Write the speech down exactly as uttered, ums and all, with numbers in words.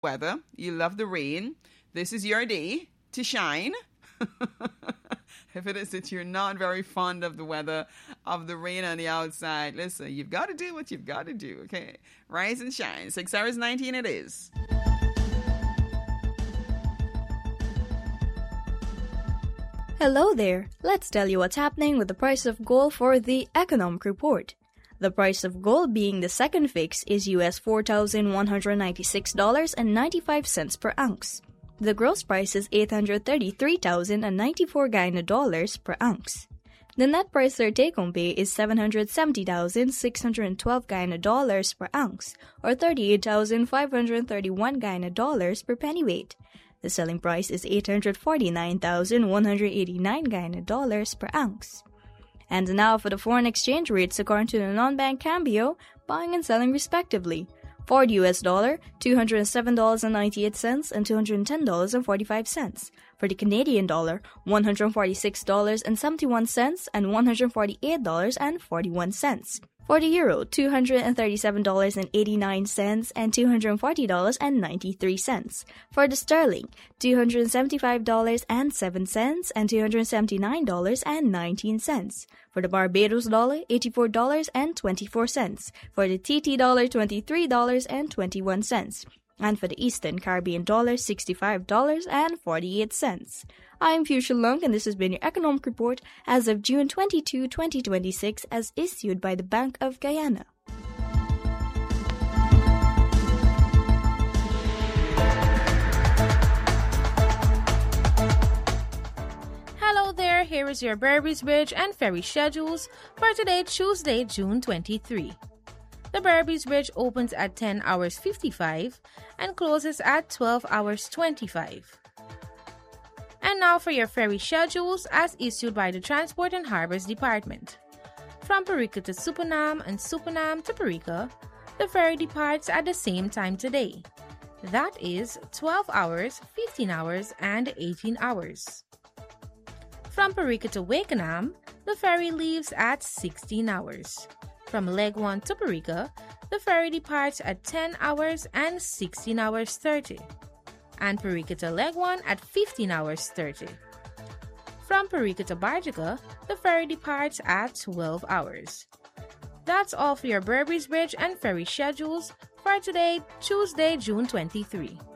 weather, you love the rain, this is your day to shine. If it is that you're not very fond of the weather, of the rain on the outside, listen, you've got to do what you've got to do, okay? Rise and shine. six hours nineteen it is. Hello there. Let's tell you what's happening with the price of gold for the Economic Report. The price of gold being the second fix is U S four thousand one hundred ninety-six dollars and ninety-five cents per ounce. The gross price is eight hundred thirty-three thousand ninety-four Guyana dollars per ounce. The net price for take-home pay is seven hundred seventy thousand six hundred twelve Guyana dollars per ounce, or thirty-eight thousand five hundred thirty-one Guyana dollars per pennyweight. The selling price is eight hundred forty-nine thousand one hundred eighty-nine Guyana dollars per ounce. And now for the foreign exchange rates according to the non-bank Cambio, buying and selling respectively. For the U S dollar, two hundred seven dollars and ninety-eight cents and two hundred ten dollars and forty-five cents. For the Canadian dollar, one hundred forty-six dollars and seventy-one cents and one hundred forty-eight dollars and forty-one cents. For the euro, two hundred thirty-seven dollars and eighty-nine cents and two hundred forty dollars and ninety-three cents. For the sterling, two hundred seventy-five dollars and seven cents and two hundred seventy-nine dollars and nineteen cents. For the Barbados dollar, eighty-four dollars and twenty-four cents. For the T T dollar, twenty-three dollars and twenty-one cents. And for the Eastern Caribbean dollar, sixty-five dollars and forty-eight cents. I am Fuchsia Lung, and this has been your Economic Report as of June twenty-second, twenty twenty-six, as issued by the Bank of Guyana. Hello there, here is your Berbice Bridge and ferry schedules for today, Tuesday, June twenty-third. The Berbice Bridge opens at ten hours fifty-five and closes at twelve hours twenty-five. And now for your ferry schedules as issued by the Transport and Harbors Department. From Parika to Supanam and Supanam to Parika, the ferry departs at the same time today. That is twelve hours, fifteen hours, and eighteen hours. From Parika to Wakenham, the ferry leaves at sixteen hours. From Leg one to Parika, the ferry departs at ten hours and sixteen hours thirty. And Parika to Leg one at fifteen hours thirty. From Parika to Barjaga, the ferry departs at twelve hours. That's all for your Berbice Bridge and ferry schedules for today, Tuesday, June twenty-third.